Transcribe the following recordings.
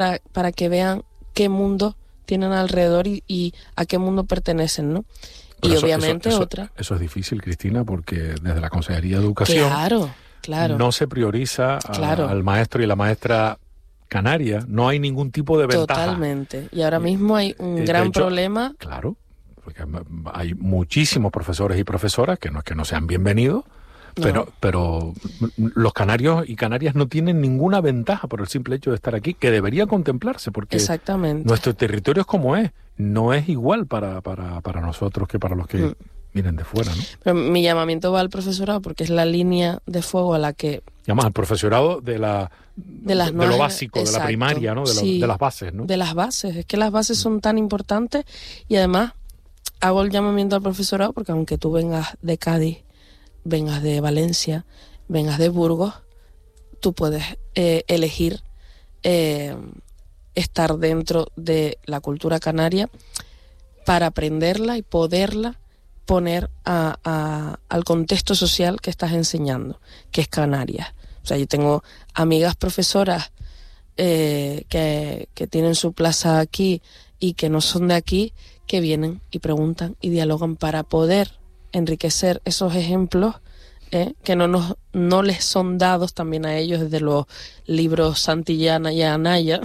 para que vean qué mundo tienen alrededor y a qué mundo pertenecen, ¿no? Pero y obviamente otra. Eso es difícil, Cristina, porque desde la Consejería de Educación claro. no se prioriza al maestro y la maestra canaria, no hay ningún tipo de ventaja. Totalmente. Y ahora mismo hay un gran problema. Claro, porque hay muchísimos profesores y profesoras que no es que no sean bienvenidos, pero los canarios y canarias no tienen ninguna ventaja por el simple hecho de estar aquí, que debería contemplarse, porque nuestro territorio es como es, no es igual para nosotros que para los que vienen de fuera, ¿no? Pero mi llamamiento va al profesorado porque es la línea de fuego a la que... Llamas al profesorado de lo básico, de la primaria, ¿no? De las bases, ¿no? De las bases, es que las bases son tan importantes y además hago el llamamiento al profesorado porque aunque tú vengas de Cádiz, vengas de Valencia, vengas de Burgos, tú puedes elegir estar dentro de la cultura canaria para aprenderla y poderla poner al contexto social que estás enseñando, que es Canarias. O sea, yo tengo amigas profesoras que tienen su plaza aquí y que no son de aquí, que vienen y preguntan y dialogan para poder enriquecer esos ejemplos que no les son dados también a ellos desde los libros Santillana y Anaya,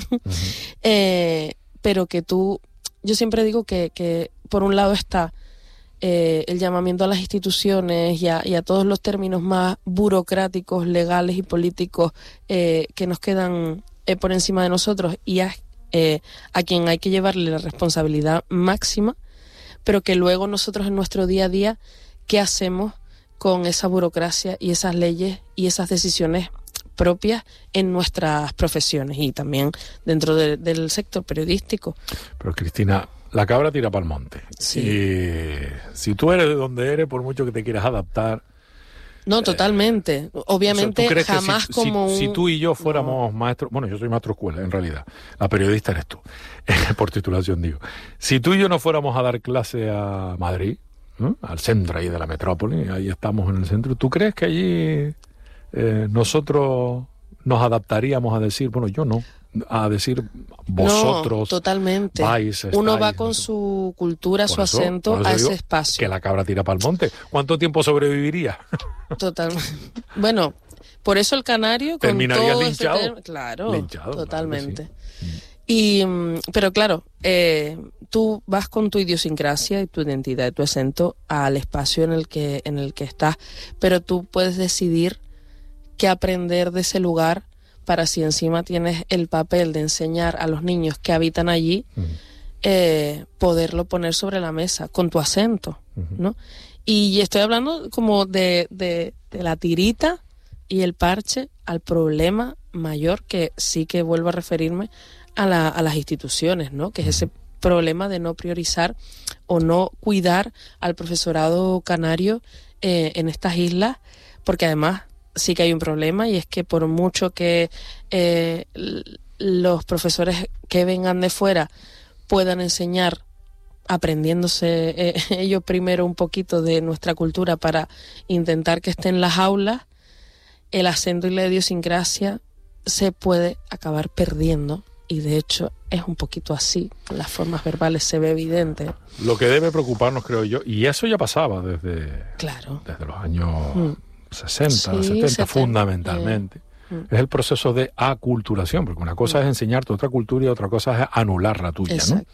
pero que yo siempre digo que por un lado está el llamamiento a las instituciones y a todos los términos más burocráticos, legales y políticos que nos quedan por encima de nosotros y a quien hay que llevarle la responsabilidad máxima, pero que luego nosotros en nuestro día a día, ¿qué hacemos con esa burocracia y esas leyes y esas decisiones propias en nuestras profesiones y también dentro del sector periodístico? Pero Cristina, la cabra tira para el monte. Sí. Y si tú eres de donde eres, por mucho que te quieras adaptar... No, totalmente. Obviamente, ¿tú crees jamás que si tú y yo fuéramos maestros... Bueno, yo soy maestro de escuela, en realidad. La periodista eres tú, por titulación digo. Si tú y yo no fuéramos a dar clase a Madrid, ¿no? Al centro ahí de la metrópoli, ahí estamos en el centro, ¿tú crees que allí nosotros nos adaptaríamos a decir, bueno, yo no, a decir vosotros? No, totalmente. Vais, uno va con su cultura, su acento a ese espacio. Que la cabra tira para el monte. ¿Cuánto tiempo sobreviviría? Totalmente. Bueno, por eso el canario terminaría con todo linchado. Claro, linchado, totalmente. Claro, Pero claro, tú vas con tu idiosincrasia y tu identidad y tu acento al espacio en el que estás, pero tú puedes decidir qué aprender de ese lugar para si encima tienes el papel de enseñar a los niños que habitan allí, poderlo poner sobre la mesa con tu acento, ¿no? Y estoy hablando como de la tirita y el parche al problema mayor que sí que vuelvo a referirme a las instituciones, ¿no? Que es ese problema de no priorizar o no cuidar al profesorado canario en estas islas, porque además sí que hay un problema y es que por mucho que los profesores que vengan de fuera puedan enseñar aprendiéndose ellos primero un poquito de nuestra cultura para intentar que esté en las aulas, el acento y la idiosincrasia se puede acabar perdiendo. Y de hecho es un poquito así, con las formas verbales se ve evidente. Lo que debe preocuparnos, creo yo, y eso ya pasaba desde los años 60, 70 fundamentalmente, es el proceso de aculturación, porque una cosa es enseñarte otra cultura y otra cosa es anular la tuya, ¿no?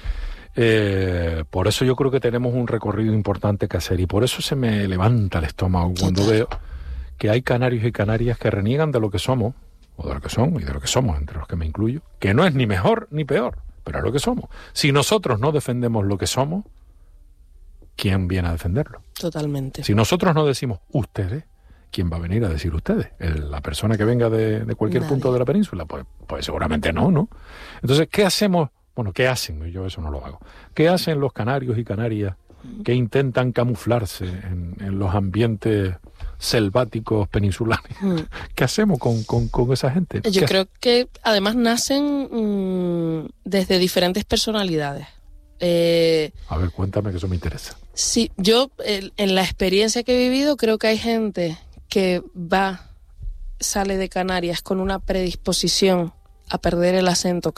Por eso yo creo que tenemos un recorrido importante que hacer y por eso se me levanta el estómago cuando veo que hay canarios y canarias que reniegan de lo que somos, o de lo que son y de lo que somos, entre los que me incluyo, que no es ni mejor ni peor, pero es lo que somos. Si nosotros no defendemos lo que somos, ¿quién viene a defenderlo? Totalmente. Si nosotros no decimos ustedes, ¿quién va a venir a decir ustedes? ¿La persona que venga de cualquier punto de la península? Pues seguramente no. Entonces, ¿qué hacemos? Bueno, ¿qué hacen? Yo eso no lo hago. ¿Qué hacen los canarios y canarias que intentan camuflarse en los ambientes selváticos peninsulares? ¿Qué hacemos con esa gente? Yo creo que además nacen desde diferentes personalidades. A ver, cuéntame, que eso me interesa. Sí, yo en la experiencia que he vivido creo que hay gente que sale de Canarias con una predisposición a perder el acento